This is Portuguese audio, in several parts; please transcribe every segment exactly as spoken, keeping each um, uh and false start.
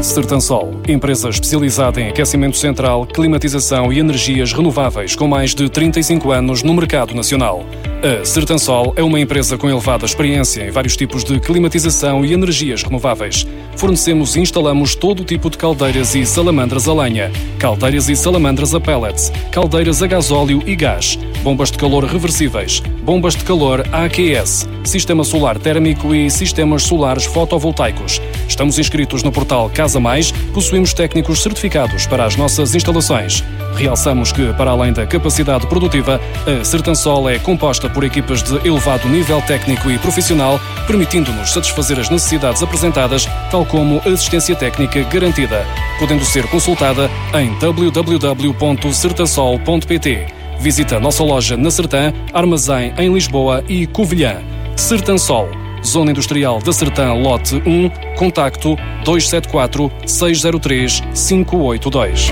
Sertansol, empresa especializada em aquecimento central, climatização e energias renováveis com mais de trinta e cinco anos no mercado nacional. A Sertansol é uma empresa com elevada experiência em vários tipos de climatização e energias renováveis. Fornecemos e instalamos todo o tipo de caldeiras e salamandras a lenha, caldeiras e salamandras a pellets, caldeiras a gasóleo e gás, bombas de calor reversíveis, bombas de calor A Q S, sistema solar térmico e sistemas solares fotovoltaicos. Estamos inscritos no portal Casa Mais, possuímos técnicos certificados para as nossas instalações. Realçamos que, para além da capacidade produtiva, a Sertansol é composta por equipas de elevado nível técnico e profissional, permitindo-nos satisfazer as necessidades apresentadas, tal como assistência técnica garantida, podendo ser consultada em w w w ponto sertansol ponto p t. Visita a nossa loja na Sertã, Armazém em Lisboa e Covilhã. Sertansol, Zona Industrial da Sertã, Lote um, contacto dois sete quatro, seis zero três, cinco oito dois.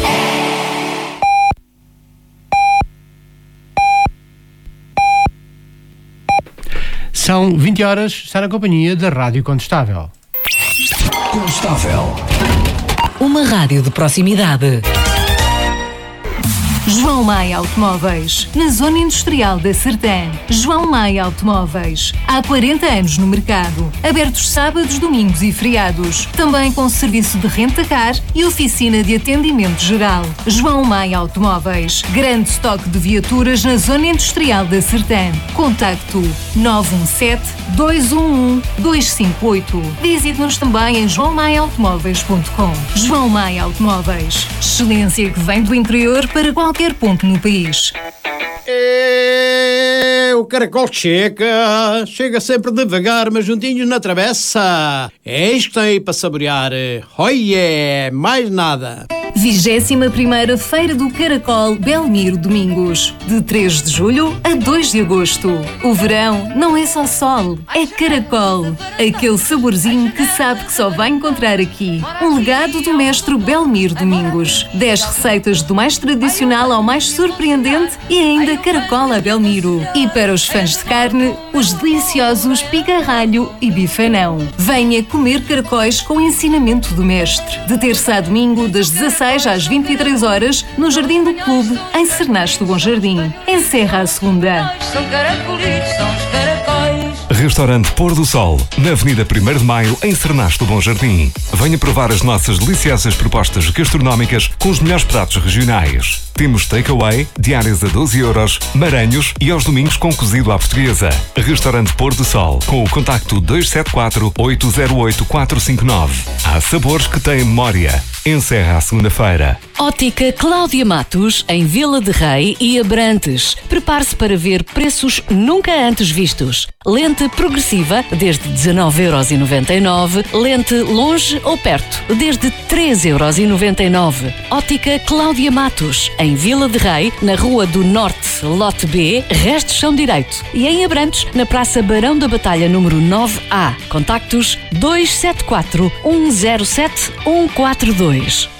São vinte horas, está na companhia da Rádio Contestável. Contestável. Uma rádio de proximidade. João Maia Automóveis, na Zona Industrial da Sertã. João Maia Automóveis, há quarenta anos no mercado, abertos sábados, domingos e feriados, também com serviço de renta-car e oficina de atendimento geral. João Maia Automóveis, grande estoque de viaturas na Zona Industrial da Sertã. Contacto nove um sete, dois um um, dois cinco oito. Visite-nos também em joão maia automóveis ponto com. João Maia Automóveis, excelência que vem do interior para qualquer qualquer ponto no país. É, o caracol chega, chega sempre devagar, mas juntinhos na travessa. É isto que tem aí para saborear. Oiê, mais nada. vigésima primeira Feira do Caracol Belmiro Domingos, de três de julho a dois de agosto. O verão não é só sol, é caracol. Aquele saborzinho que sabe que só vai encontrar aqui. Um legado do mestre Belmiro Domingos. dez receitas do mais tradicional ao mais surpreendente e ainda caracol a Belmiro. E para os fãs de carne, os deliciosos pica-ralho e bifanão. Venha comer caracóis com o ensinamento do mestre. De terça a domingo, das dezasseis às vinte e três horas, no Jardim do Clube, em Cernasto do Bom Jardim. Encerra a segunda. São caracolitos, são os caracóis. Restaurante Pôr do Sol, na Avenida primeiro de Maio, em Cernasto do Bom Jardim. Venha provar as nossas deliciosas propostas gastronómicas com os melhores pratos regionais. Temos takeaway, diárias a doze euros, maranhos e aos domingos com cozido à portuguesa. Restaurante Pôr do Sol, com o contacto dois sete quatro, oito zero oito, quatro cinco nove. Há sabores que têm memória. Encerra a segunda-feira. Ótica Cláudia Matos, em Vila de Rei e Abrantes. Prepare-se para ver preços nunca antes vistos. Lente progressiva, desde dezenove euros e noventa e nove. Lente longe ou perto, desde treze euros e noventa e nove. Ótica Cláudia Matos, em Vila de Rei, na Rua do Norte, Lote B, resto chão direito. E em Abrantes, na Praça Barão da Batalha, número nove A. Contactos dois sete quatro, um zero sete, um quatro dois.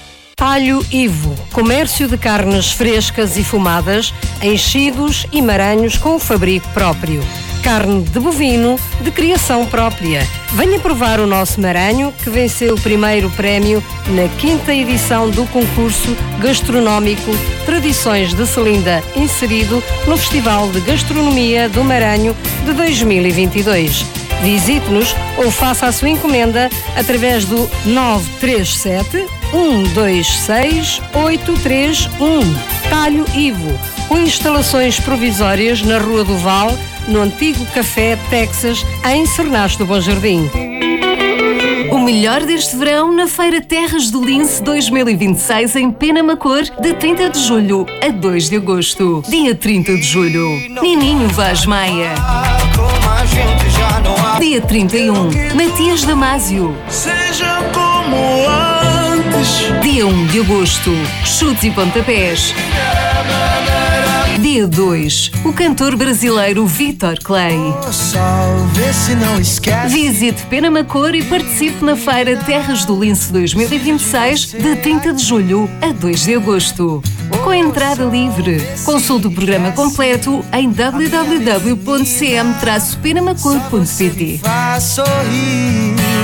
Talho Ivo, comércio de carnes frescas e fumadas, enchidos e maranhos com o fabrico próprio. Carne de bovino de criação própria. Venha provar o nosso maranho, que venceu o primeiro prémio na quinta edição do concurso gastronómico Tradições de Selinda, inserido no Festival de Gastronomia do Maranho de dois mil e vinte e dois. Visite-nos ou faça a sua encomenda através do nove três sete, um dois seis, oito três um. Talho Ivo, com instalações provisórias na Rua do Val, no antigo Café Texas, em Cernasto do Bom Jardim. O melhor deste verão na Feira Terras do Lince dois mil e vinte e seis em Penamacor, de trinta de julho a dois de agosto. Dia trinta de julho, Nininho Vaz Maia. Dia trinta e um, Matias Damasio. Seja como antes. Dia um de agosto, Chutes e Pontapés. Dia dois, o cantor brasileiro Vitor Clay. Visite Penamacor e participe na Feira Terras do Lince dois mil e vinte e seis, de trinta de julho a dois de agosto. Com entrada livre. Consulte o programa completo em w w w ponto c m traço penamacor ponto p t.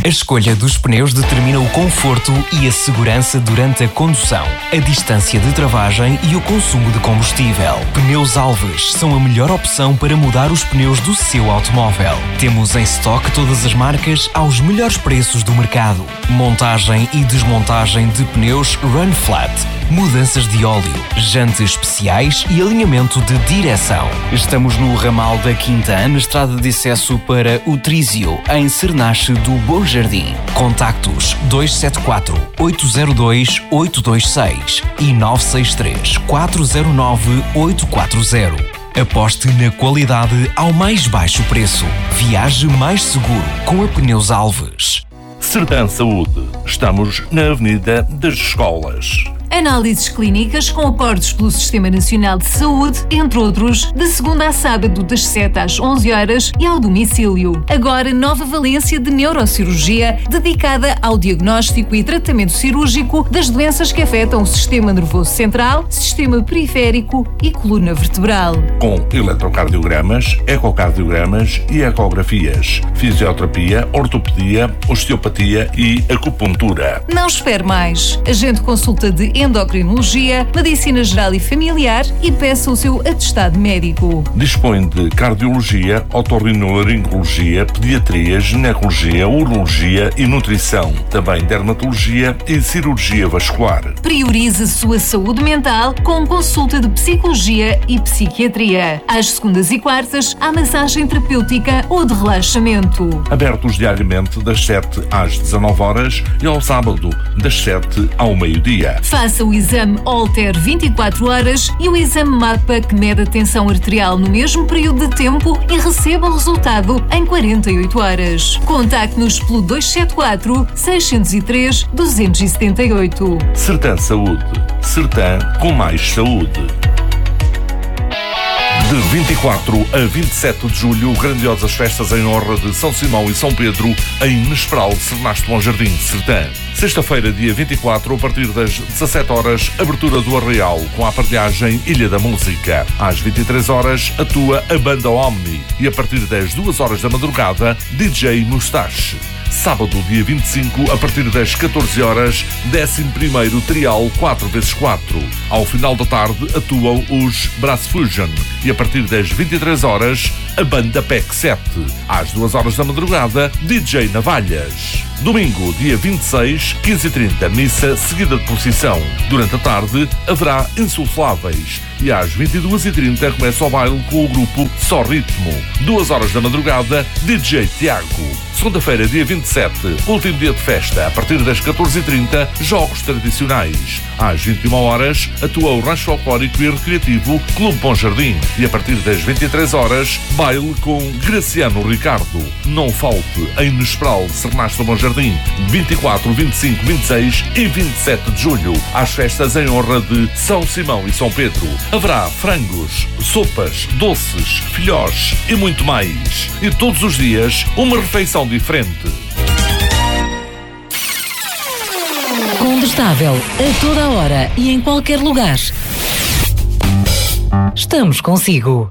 A escolha dos pneus determina o conforto e a segurança durante a condução, a distância de travagem e o consumo de combustível. Pneus Alves são a melhor opção para mudar os pneus do seu automóvel. Temos em estoque todas as marcas aos melhores preços do mercado. Montagem e desmontagem de pneus Run Flat, mudanças de óleo, jantes especiais e alinhamento de direção. Estamos no ramal da Quinta, na estrada de acesso para o Trísio, em Cernache do Bom Jardim. Contactos dois sete quatro, oito zero dois, oito dois seis e nove seis três, quatro zero nove, oito quatro zero. Aposte na qualidade ao mais baixo preço. Viaje mais seguro com a Pneus Alves. Sertã Saúde. Estamos na Avenida das Escolas. Análises clínicas com acordos pelo Sistema Nacional de Saúde, entre outros, de segunda a sábado das sete às onze horas e ao domicílio. Agora, nova valência de neurocirurgia dedicada ao diagnóstico e tratamento cirúrgico das doenças que afetam o sistema nervoso central, sistema periférico e coluna vertebral. Com eletrocardiogramas, ecocardiogramas e ecografias, fisioterapia, ortopedia, osteopatia e acupuntura. Não espere mais. Agende consulta de endocrinologia, medicina geral e familiar e peça o seu atestado médico. Dispõe de cardiologia, otorrinolaringologia, pediatria, ginecologia, urologia e nutrição. Também dermatologia e cirurgia vascular. Priorize a sua saúde mental com consulta de psicologia e psiquiatria. Às segundas e quartas, há massagem terapêutica ou de relaxamento. Abertos diariamente das sete às dezanove horas e ao sábado das sete ao meio-dia. Faça o exame Holter vinte e quatro horas e o exame MAPA que mede a tensão arterial no mesmo período de tempo e receba o resultado em quarenta e oito horas. Contacte-nos pelo dois sete quatro, seis zero três, dois sete oito. Sertã Saúde. Sertã com mais saúde. De vinte e quatro a vinte e sete de julho, grandiosas festas em honra de São Simão e São Pedro em Mestral, Cernache Bom Jardim, Sertã. Sexta-feira, dia vinte e quatro, a partir das dezassete horas, abertura do Arraial com a aparelhagem Ilha da Música. Às vinte e três horas, atua a banda Omni e a partir das duas horas da madrugada, D J Mustache. Sábado, dia vinte e cinco, a partir das catorze horas, décimo primeiro Trial quatro por quatro. Ao final da tarde, atuam os Brass Fusion e a partir das vinte e três horas, a banda P E C sete. Às duas horas da madrugada, D J Navalhas. Domingo, dia vinte e seis, quinze e trinta, missa seguida de procissão. Durante a tarde, haverá insufláveis. E às vinte e duas e trinta começa o baile com o grupo Só Ritmo. Duas horas da madrugada, D J Tiago. Segunda-feira, dia vinte e sete, último dia de festa. A partir das catorze e trinta, jogos tradicionais. Às vinte e uma horas, atua o Rancho Folclórico e Recreativo Clube Bom Jardim. E a partir das vinte e três horas, baile com Graciano Ricardo. Não falte em Mestral, Cernache do Bom Jardim. vinte e quatro, vinte e cinco, vinte e seis e vinte e sete de julho. Às festas em honra de São Simão e São Pedro. Haverá frangos, sopas, doces, filhós e muito mais. E todos os dias, uma refeição diferente. Condestável, a toda a hora e em qualquer lugar. Estamos consigo.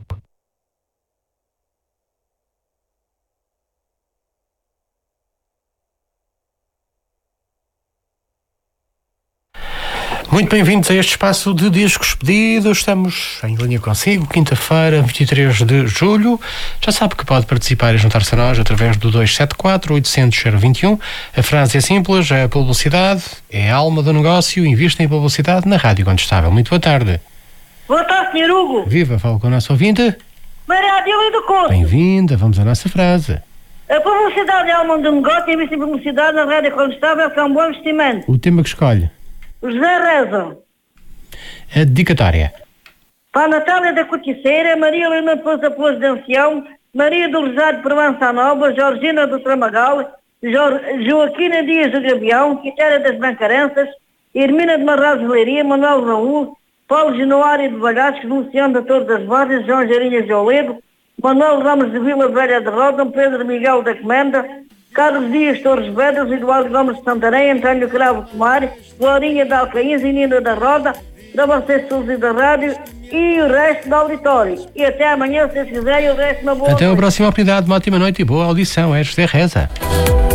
Muito bem-vindos a este espaço de discos pedidos. Estamos em linha consigo, quinta-feira, vinte e três de julho. Já sabe que pode participar e juntar-se a nós através do dois sete quatro, oito zero zero, vinte e um. A frase é simples, a publicidade é a alma do negócio. Invista em publicidade na Rádio Condestável. Muito boa tarde. Boa tarde, senhor Hugo. Viva, falo com a nossa ouvinte. Maria Adília do Couto. Bem-vinda, vamos à nossa frase. A publicidade é a alma do negócio. Invista em publicidade na Rádio Condestável, que é um bom investimento. O tema que escolhe? José Reza. A dedicatória. Para a Natália da Corticeira, Maria Helena de Pousa Pouso de Ancião, Maria do Rosário de Provença Nova, Georgina do Tramagal, jo Joaquina Dias do Gavião, Quitéria das Bancarenças, Hermina de Marrados de Leiria, Manuel Raul, Paulo Genoário de Valhascos, Luciano da Torre das Bordas, João Jarinhas de Oledo, Manuel Ramos de Vila Velha de Rodão, Pedro Miguel da Comenda, Carlos Dias Torres Vedras, Eduardo Gomes de Santarém, António Cravo Tomar, Glorinha de Alcaíns e Nina da Roda, para vocês Suzy da Rádio e o resto do auditório. E até amanhã, se vocês quiserem, o resto na boa Até noite. a próxima oportunidade, uma ótima noite e boa audição. É José Reza.